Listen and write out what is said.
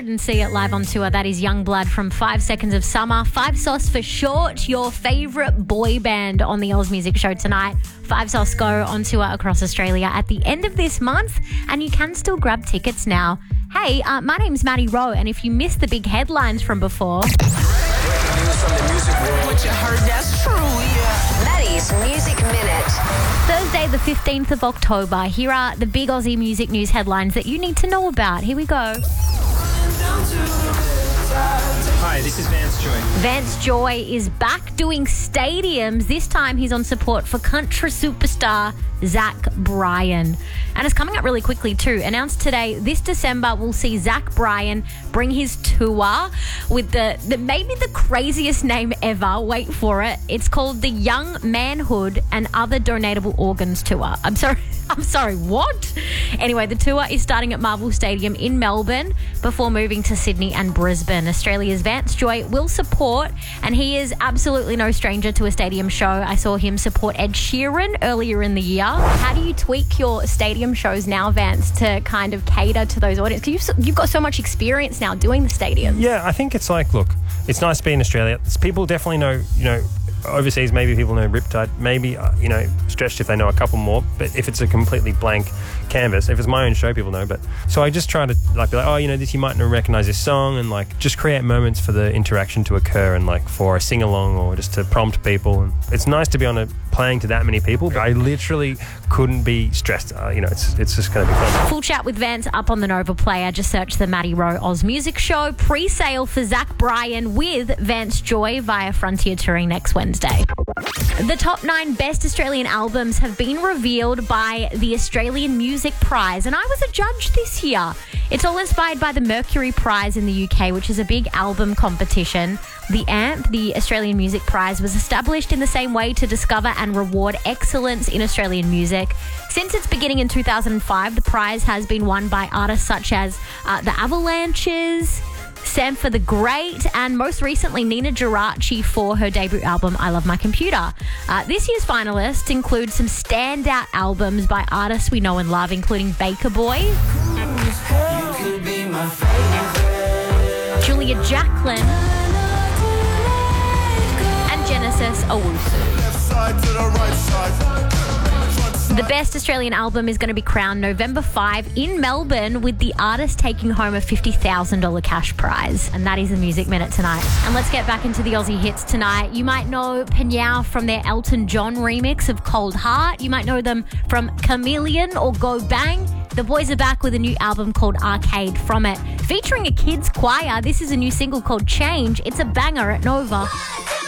and see it live on tour. That is Youngblood from 5 Seconds of Summer. 5 Sauce for short, your favourite boy band on the Oz Music Show tonight. 5 Sauce go on tour across Australia at the end of this month, and you can still grab tickets now. Hey, my name's Maddie Rowe, and if you missed the big headlines from before... What you heard, that's true, yeah. Maddie's Music Minute. Thursday, the 15th of October. Here are the big Aussie music news headlines that you need to know about. Here we go. Hi, this is Vance Joy. Vance Joy is back doing stadiums. This time he's on support for country superstar Zach Bryan. And it's coming up really quickly too. Announced today, this December, we'll see Zach Bryan bring his tour with the maybe the craziest name ever. Wait for it. It's called the Young Manhood and Other Donatable Organs Tour. I'm sorry, what? Anyway, the tour is starting at Marvel Stadium in Melbourne before moving to Sydney and Brisbane. Australia's Vance Joy will support, and he is absolutely no stranger to a stadium show. I saw him support Ed Sheeran earlier in the year. How do you tweak your stadium shows now, Vance, to kind of cater to those audiences? Because you've got so much experience now doing the stadiums. Yeah, I think it's like, look, it's nice to be in Australia. People definitely know, overseas, maybe people know Riptide, maybe, Stretched if they know a couple more, but if it's a completely blank canvas, if it's my own show, people know, but so I just try to be like, this, you might not recognize this song, and just create moments for the interaction to occur, and for a sing-along or just to prompt people. And it's nice to be playing to that many people. I literally couldn't be stressed. It's just going to be fun. Full chat with Vance up on the Nova Player. Just search the Maddie Rowe Oz Music Show. Pre-sale for Zach Bryan with Vance Joy via Frontier Touring next Wednesday. The top 9 best Australian albums have been revealed by the Australian Music Prize, and I was a judge this year. It's all inspired by the Mercury Prize in the UK, which is a big album competition. The AMP, the Australian Music Prize, was established in the same way to discover and reward excellence in Australian music. Since its beginning in 2005, the prize has been won by artists such as the Avalanches, Sampha the Great, and most recently Nina Geraci for her debut album, I Love My Computer. This year's finalists include some standout albums by artists we know and love, including Baker Boy, Julia Jacklin, and Genesis Owusu. The best Australian album is going to be crowned November 5 in Melbourne, with the artist taking home a $50,000 cash prize. And that is the Music Minute tonight. And let's get back into the Aussie hits tonight. You might know Penyao from their Elton John remix of Cold Heart. You might know them from Chameleon or Go Bang. The boys are back with a new album called Arcade from it. Featuring a kids choir, this is a new single called Change. It's a banger at Nova.